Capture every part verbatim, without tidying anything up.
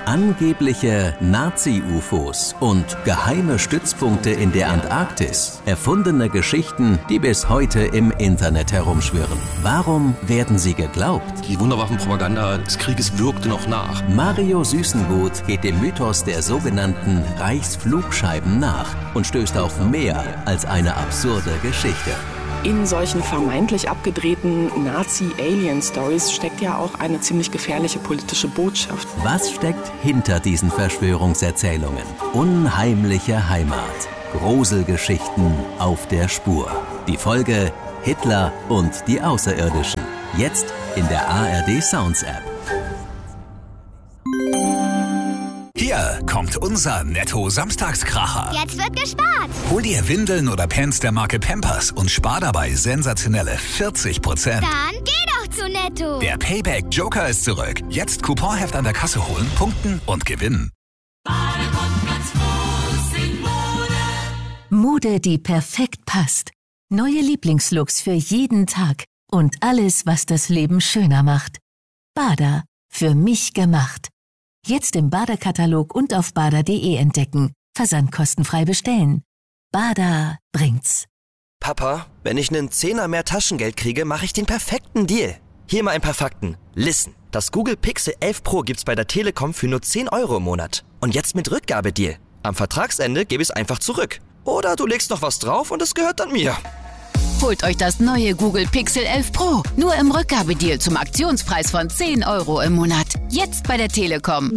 Angebliche Nazi-U F Os und geheime Stützpunkte in der Antarktis. Erfundene Geschichten, die bis heute im Internet herumschwirren. Warum werden sie geglaubt? Die Wunderwaffenpropaganda des Krieges wirkte noch nach. Mario Süßengut geht dem Mythos der sogenannten Reichsflugscheiben nach und stößt auf mehr als eine absurde Geschichte. In solchen vermeintlich abgedrehten Nazi-Alien-Stories steckt ja auch eine ziemlich gefährliche politische Botschaft. Was steckt hinter diesen Verschwörungserzählungen? Unheimliche Heimat. Gruselgeschichten auf der Spur. Die Folge Hitler und die Außerirdischen. Jetzt in der A R D Sounds App. Hier kommt unser Netto-Samstagskracher. Jetzt wird gespart. Hol dir Windeln oder Pants der Marke Pampers und spar dabei sensationelle vierzig Prozent. Dann geh doch zu Netto. Der Payback Joker ist zurück. Jetzt Couponheft an der Kasse holen, punkten und gewinnen. Mode, die perfekt passt. Neue Lieblingslooks für jeden Tag. Und alles, was das Leben schöner macht. Bada. Für mich gemacht. Jetzt im Bada-Katalog und auf bada punkt de entdecken. Versandkostenfrei bestellen. Bada bringt's. Papa, wenn ich einen Zehner mehr Taschengeld kriege, mache ich den perfekten Deal. Hier mal ein paar Fakten. Listen, das Google Pixel elf Pro gibt's bei der Telekom für nur zehn Euro im Monat. Und jetzt mit Rückgabedeal. Am Vertragsende gebe ich es einfach zurück. Oder du legst noch was drauf und es gehört dann mir. Holt euch das neue Google Pixel elf Pro. Nur im Rückgabedeal zum Aktionspreis von zehn Euro im Monat. Jetzt bei der Telekom.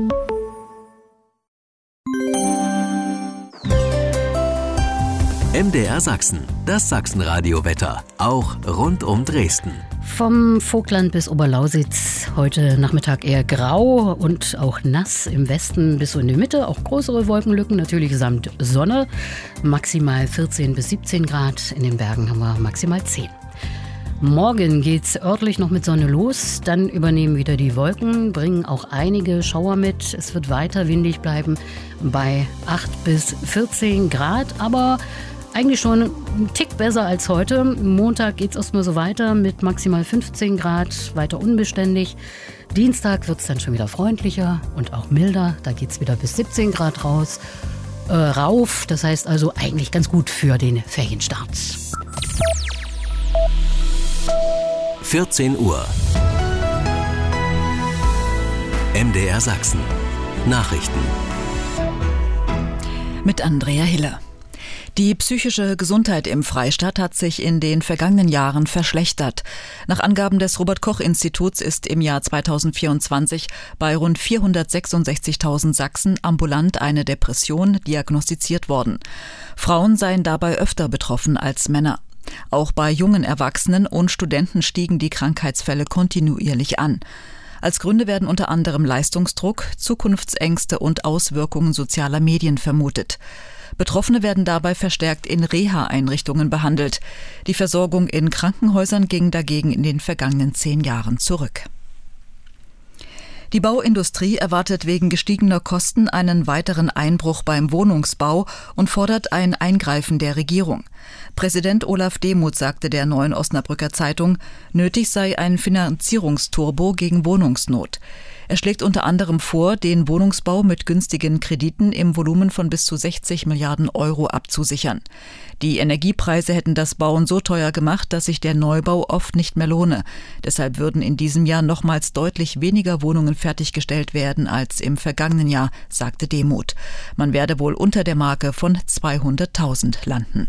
M D R Sachsen, das Sachsenradio-Wetter, auch rund um Dresden. Vom Vogtland bis Oberlausitz heute Nachmittag eher grau und auch nass. Im Westen bis so in die Mitte auch größere Wolkenlücken, natürlich samt Sonne. Maximal vierzehn bis siebzehn Grad. In den Bergen haben wir maximal zehn. Morgen geht's örtlich noch mit Sonne los. Dann übernehmen wieder die Wolken, bringen auch einige Schauer mit. Es wird weiter windig bleiben bei acht bis vierzehn Grad. Aber eigentlich schon ein Tick besser als heute. Montag geht es erstmal so weiter mit maximal fünfzehn Grad, weiter unbeständig. Dienstag wird es dann schon wieder freundlicher und auch milder. Da geht es wieder bis siebzehn Grad raus, äh, rauf. Das heißt also eigentlich ganz gut für den Ferienstart. vierzehn Uhr. M D R Sachsen. Nachrichten. Mit Andrea Hiller. Die psychische Gesundheit im Freistaat hat sich in den vergangenen Jahren verschlechtert. Nach Angaben des Robert-Koch-Instituts ist im Jahr zweitausendvierundzwanzig bei rund vierhundertsechsundsechzigtausend Sachsen ambulant eine Depression diagnostiziert worden. Frauen seien dabei öfter betroffen als Männer. Auch bei jungen Erwachsenen und Studenten stiegen die Krankheitsfälle kontinuierlich an. Als Gründe werden unter anderem Leistungsdruck, Zukunftsängste und Auswirkungen sozialer Medien vermutet. Betroffene werden dabei verstärkt in Reha-Einrichtungen behandelt. Die Versorgung in Krankenhäusern ging dagegen in den vergangenen zehn Jahren zurück. Die Bauindustrie erwartet wegen gestiegener Kosten einen weiteren Einbruch beim Wohnungsbau und fordert ein Eingreifen der Regierung. Präsident Olaf Demuth sagte der Neuen Osnabrücker Zeitung, nötig sei ein Finanzierungsturbo gegen Wohnungsnot. Er schlägt unter anderem vor, den Wohnungsbau mit günstigen Krediten im Volumen von bis zu sechzig Milliarden Euro abzusichern. Die Energiepreise hätten das Bauen so teuer gemacht, dass sich der Neubau oft nicht mehr lohne. Deshalb würden in diesem Jahr nochmals deutlich weniger Wohnungen fertiggestellt werden als im vergangenen Jahr, sagte Demuth. Man werde wohl unter der Marke von zweihunderttausend landen.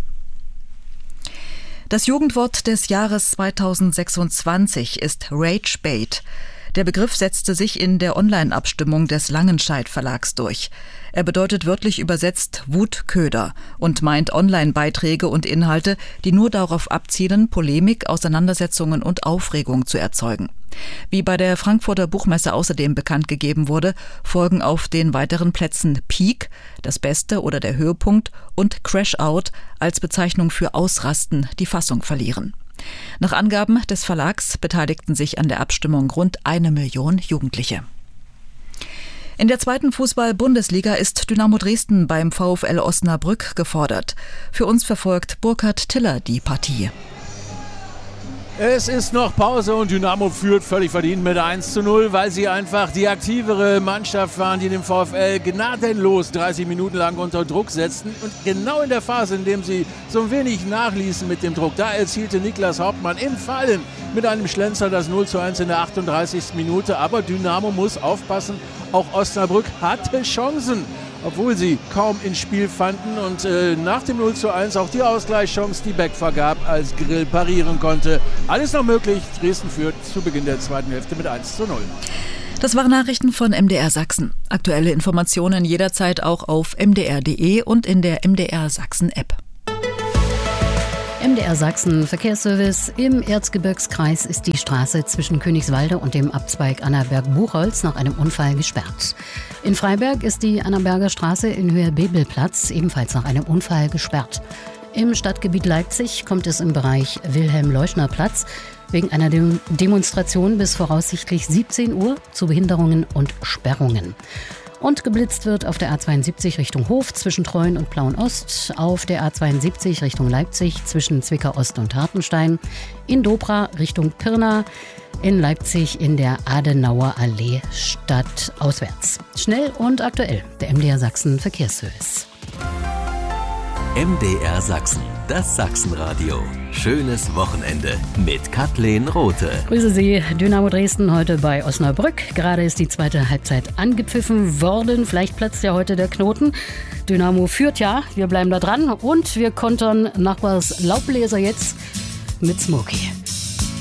Das Jugendwort des Jahres zweitausendsechsundzwanzig ist Ragebait. Der Begriff setzte sich in der Online-Abstimmung des Langenscheidt Verlags durch. Er bedeutet wörtlich übersetzt Wutköder und meint Online-Beiträge und Inhalte, die nur darauf abzielen, Polemik, Auseinandersetzungen und Aufregung zu erzeugen. Wie bei der Frankfurter Buchmesse außerdem bekannt gegeben wurde, folgen auf den weiteren Plätzen Peak, das Beste oder der Höhepunkt, und Crash Out als Bezeichnung für Ausrasten, die Fassung verlieren. Nach Angaben des Verlags beteiligten sich an der Abstimmung rund eine Million Jugendliche. In der zweiten Fußball-Bundesliga ist Dynamo Dresden beim VfL Osnabrück gefordert. Für uns verfolgt Burkhard Tiller die Partie. Es ist noch Pause und Dynamo führt völlig verdient mit eins zu null, weil sie einfach die aktivere Mannschaft waren, die den VfL gnadenlos dreißig Minuten lang unter Druck setzten. Und genau in der Phase, in dem sie so ein wenig nachließen mit dem Druck, da erzielte Niklas Hauptmann im Fallen mit einem Schlenzer das null zu eins in der achtunddreißigsten Minute. Aber Dynamo muss aufpassen, auch Osnabrück hatte Chancen, obwohl sie kaum ins Spiel fanden und äh, nach dem null zu eins auch die Ausgleichschance, die Beck vergab, als Grill parieren konnte. Alles noch möglich. Dresden führt zu Beginn der zweiten Hälfte mit eins zu null. Das waren Nachrichten von M D R Sachsen. Aktuelle Informationen jederzeit auch auf m d r punkt d e und in der M D R Sachsen App. M D R Sachsen Verkehrsservice. Im Erzgebirgskreis ist die Straße zwischen Königswalde und dem Abzweig Annaberg-Buchholz nach einem Unfall gesperrt. In Freiberg ist die Annaberger Straße in Höhe Bebelplatz ebenfalls nach einem Unfall gesperrt. Im Stadtgebiet Leipzig kommt es im Bereich Wilhelm-Leuschner-Platz wegen einer Dem- Demonstration bis voraussichtlich siebzehn Uhr zu Behinderungen und Sperrungen. Und geblitzt wird auf der A zweiundsiebzig Richtung Hof zwischen Treuen und Plauen-Ost, auf der A zweiundsiebzig Richtung Leipzig zwischen Zwickau-Ost und Hartenstein, in Dobra Richtung Pirna, in Leipzig in der Adenauer Allee stadtauswärts. Schnell und aktuell, der M D R Sachsen Verkehrsservice. M D R Sachsen, das Sachsenradio. Schönes Wochenende mit Kathleen Rothe. Grüße Sie, Dynamo Dresden heute bei Osnabrück. Gerade ist die zweite Halbzeit angepfiffen worden. Vielleicht platzt ja heute der Knoten. Dynamo führt ja, wir bleiben da dran und wir kontern Nachbars Laubbläser jetzt mit Smokey.